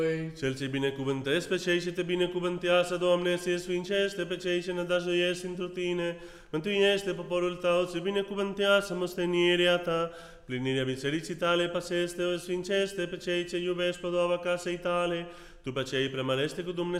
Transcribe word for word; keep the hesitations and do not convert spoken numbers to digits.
Cel ce binecuvântezi pe cei ce te binecuvântează, Doamne, se sfințește pe cei ce nădăjduiesc întru Tine, mântuiește poporul Tău, ce binecuvântează mostenirea Ta, plinirea bisericii Tale păsește, o sfințește pe cei ce iubești podoaba casei Tale, tu pe cei premărește cu Dumnezeu.